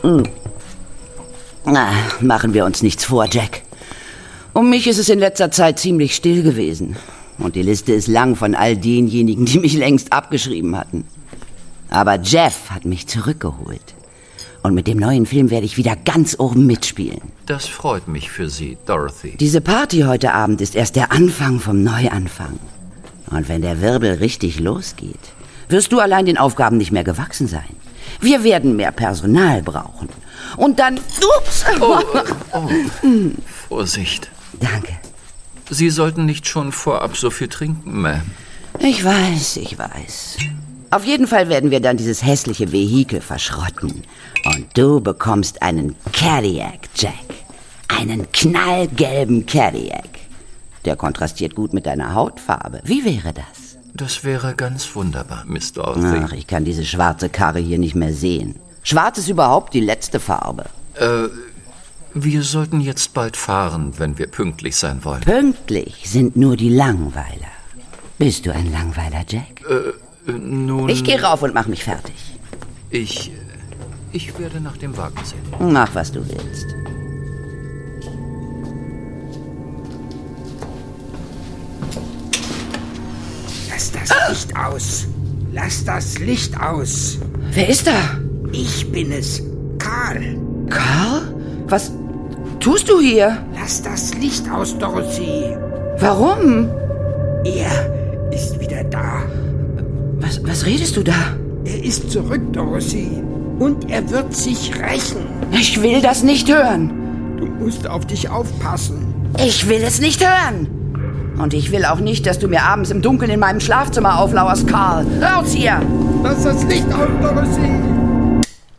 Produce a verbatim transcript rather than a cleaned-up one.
Na, machen wir uns nichts vor, Jack. Um mich ist es in letzter Zeit ziemlich still gewesen. Und die Liste ist lang von all denjenigen, die mich längst abgeschrieben hatten. Aber Jeff hat mich zurückgeholt. Und mit dem neuen Film werde ich wieder ganz oben mitspielen. Das freut mich für Sie, Dorothy. Diese Party heute Abend ist erst der Anfang vom Neuanfang. Und wenn der Wirbel richtig losgeht, wirst du allein den Aufgaben nicht mehr gewachsen sein. Wir werden mehr Personal brauchen. Und dann... Ups! Oh, oh. Vorsicht. Danke. Sie sollten nicht schon vorab so viel trinken, Ma'am. Ich weiß, ich weiß. Auf jeden Fall werden wir dann dieses hässliche Vehikel verschrotten. Und du bekommst einen Cadillac, Jack. Einen knallgelben Cadillac. Der kontrastiert gut mit deiner Hautfarbe. Wie wäre das? Das wäre ganz wunderbar, Miss Dorothy. Ach, ich kann diese schwarze Karre hier nicht mehr sehen. Schwarz ist überhaupt die letzte Farbe. Äh, wir sollten jetzt bald fahren, wenn wir pünktlich sein wollen. Pünktlich sind nur die Langweiler. Bist du ein Langweiler, Jack? Äh, nun... Ich gehe rauf und mach mich fertig. Ich... Ich werde nach dem Wagen sehen. Mach, was du willst. Lass das Licht aus. Lass das Licht aus. Wer ist da? Ich bin es, Karl. Karl? Was tust du hier? Lass das Licht aus, Dorothy. Warum? Er ist wieder da. Was, was redest du da? Er ist zurück, Dorothy. Und er wird sich rächen. Ich will das nicht hören. Du musst auf dich aufpassen. Ich will es nicht hören. Und ich will auch nicht, dass du mir abends im Dunkeln in meinem Schlafzimmer auflauerst, Karl. Raus hier! Lass das Licht aus, Dorothy!